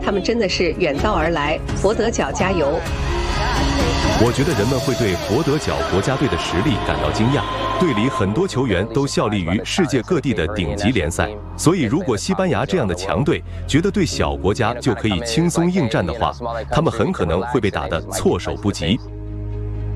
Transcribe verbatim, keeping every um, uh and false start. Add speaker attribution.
Speaker 1: 他们真的是远道而来，佛得角加油！
Speaker 2: 我觉得人们会对佛得角国家队的实力感到惊讶。队里很多球员都效力于世界各地的顶级联赛，所以如果西班牙这样的强队觉得对小国家就可以轻松应战的话，他们很可能会被打得措手不及。